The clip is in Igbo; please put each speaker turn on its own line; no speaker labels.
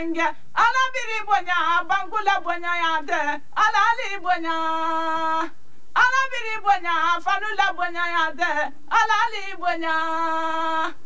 ala biri bonya bangula bonya ya de ala li bonya ala biri bonya fanula bonya ya de ala li bonya